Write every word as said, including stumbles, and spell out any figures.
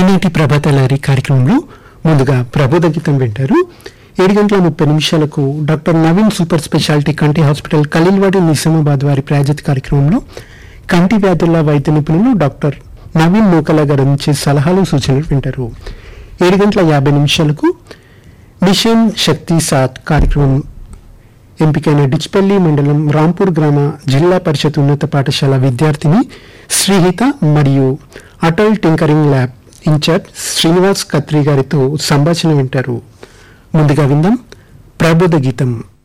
ఈనాటి ప్రభాతలారి కార్యక్రమంలో ముందుగా ప్రబోధ గీతం వింటారు. ఏడు గంటల ముప్పై నిమిషాలకు డాక్టర్ నవీన్ సూపర్ స్పెషాలిటీ కంటి హాస్పిటల్ ఖలీల్వాడి నిజామాబాద్ వారి ప్రాయోజిత కార్యక్రమంలో కంటి వ్యాధుల వైద్య నిపుణులు డాక్టర్ నవీన్ నూకల గారు అందించే సలహాలు సూచనలు వింటారు. ఏడు గంటల యాభై నిమిషాలకు మిషన్ శక్తి సాత్ కార్యక్రమం ఎంపికైన డిచ్పల్లి మండలం రాంపూర్ గ్రామ జిల్లా పరిషత్ ఉన్నత పాఠశాల విద్యార్థిని శ్రీహిత మరియు Atal tinkering lab incharge Srinivas కత్రి గారితో సంభాషణ వింటారు. ముందుగా విందాం ప్రబోధ గీతం.